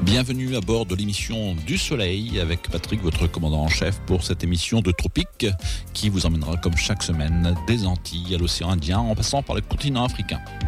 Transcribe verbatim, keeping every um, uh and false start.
Bienvenue à bord de l'émission du Soleil avec Patrick, votre commandant en chef pour cette émission de Tropique qui vous emmènera comme chaque semaine des Antilles à l'océan Indien en passant par le continent africain.